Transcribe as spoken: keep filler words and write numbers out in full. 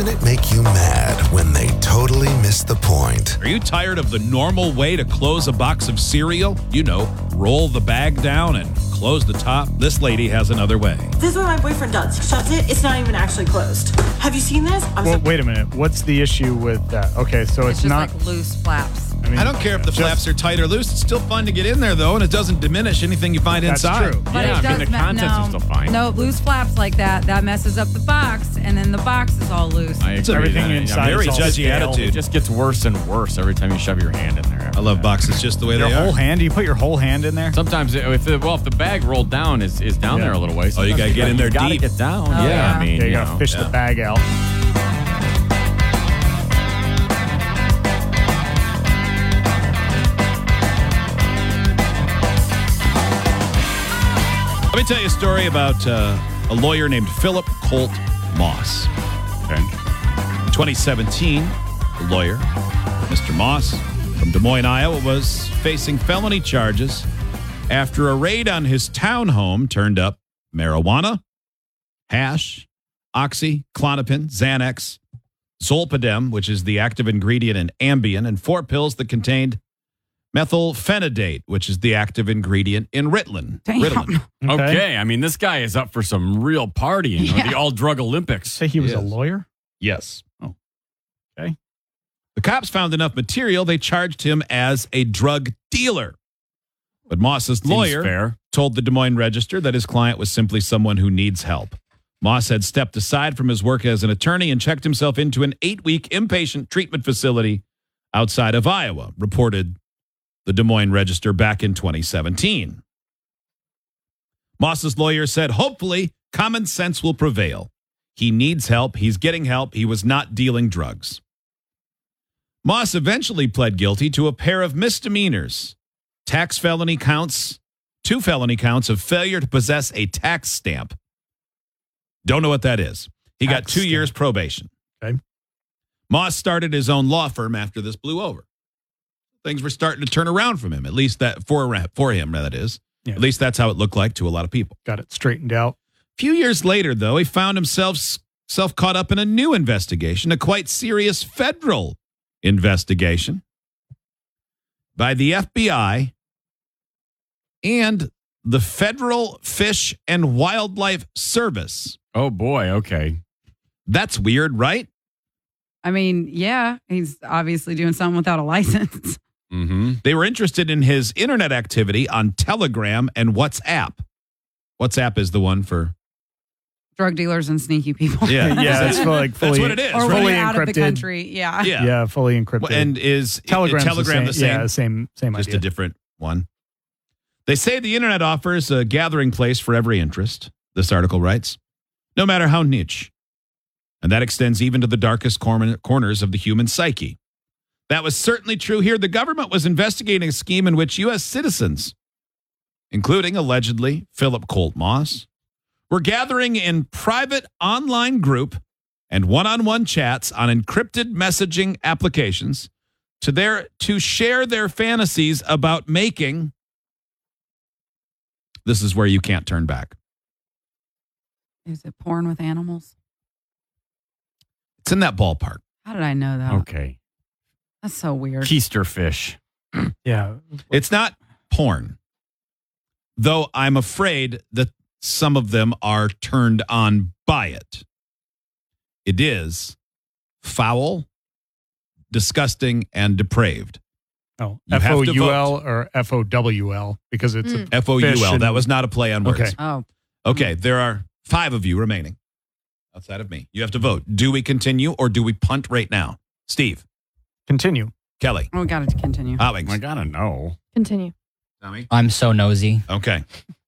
Doesn't it make you mad when they totally miss the point? Are you tired of the normal way to close a box of cereal? You know, roll the bag down and close the top. This lady has another way. This is what my boyfriend does. He shuts it. It's not even actually closed. Have you seen this? I'm well, so- wait a minute. What's the issue with that? Okay, so it's, It's just not like loose flaps. I, mean, I don't care if the just- flaps are tight or loose. It's still fun to get in there, though, and it doesn't diminish anything you find That's inside. true. But Yeah, it I mean, does the me- contents no, are still fine. No, loose flaps like that, that messes up the box, and then the box is all loose. I agree. everything that- inside very is all judgy stale. attitude. It just gets worse and worse every time you shove your hand in there. I love boxes just the way Your they whole are. hand? Do you put your whole hand in there? Sometimes, it- if the, well, if the bag rolled down is, is down Yeah. there a little ways. Oh, you gotta get in there You gotta deep. get down. Oh, yeah, yeah. I mean, Yeah, you you gotta know. fish yeah. the bag out. Let me tell you a story about uh, a lawyer named Philip Colt Moss. Okay. In twenty seventeen, the lawyer, Mister Moss, from Des Moines, Iowa, was facing felony charges after a raid on his townhome turned up marijuana, hash, oxy, Klonopin, Xanax, Zolpidem, which is the active ingredient in Ambien, and four pills that contained methylphenidate, which is the active ingredient in Ritalin. Damn. Ritalin. Okay. I mean, this guy is up for some real partying. Yeah. Or the all-drug Olympics. Say he was a Yes. lawyer? Yes. Oh, okay. The cops found enough material. They charged him as a drug dealer. But Moss's Seems lawyer fair. told the Des Moines Register that his client was simply someone who needs help. Moss had stepped aside from his work as an attorney and checked himself into an eight-week inpatient treatment facility outside of Iowa, reported the Des Moines Register back in twenty seventeen. Moss's lawyer said, hopefully, common sense will prevail. He needs help. He's getting help. He was not dealing drugs. Moss eventually pled guilty to a pair of misdemeanors, tax felony counts, two felony counts of failure to possess a tax stamp. Don't know what that is. He got Tax two stamp. years probation. Okay. Moss started his own law firm after this blew over. Things were starting to turn around from him, at least that for, for him, that is. Yeah. At least that's how it looked like to a lot of people. Got it straightened out. A few years later, though, he found himself self caught up in a new investigation, a quite serious federal investigation by the F B I and the Federal Fish and Wildlife Service. Oh, boy. Okay. That's weird, right? I mean, yeah, he's obviously doing something without a license. Mm-hmm. They were interested in his internet activity on Telegram and WhatsApp. WhatsApp is the one for... Drug dealers and sneaky people. Yeah, Yeah, it's like fully, That's what it is, Or right? when fully you're out of the encrypted. country. Yeah. Yeah. Yeah, fully encrypted. And is Telegram's Telegram the same? Yeah, same, same Just idea. a different one. They say the internet offers a gathering place for every interest, this article writes, no matter how niche. And that extends even to the darkest cor- corners of the human psyche. That was certainly true here. The government was investigating a scheme in which U S citizens, including allegedly Philip Colt Moss, were gathering in private online group and one-on-one chats on encrypted messaging applications to their to share their fantasies about making. This is where you can't turn back. Is it porn with animals? It's in that ballpark. How did I know that? Okay. That's so weird. Keister fish. yeah. It's not porn, though I'm afraid that some of them are turned on by it. It is foul, disgusting, and depraved. Oh, You F have O to U L or F O W L because it's Mm. a F O U fish L. and- That was not a play on words. Okay. Oh, Okay, there are five of you remaining outside of me. You have to vote. Do we continue or do we punt right now? Steve, Continue. Kelly, oh, we got to continue. Hot Wings. I gotta know. Continue. Tommy. I'm so nosy. Okay.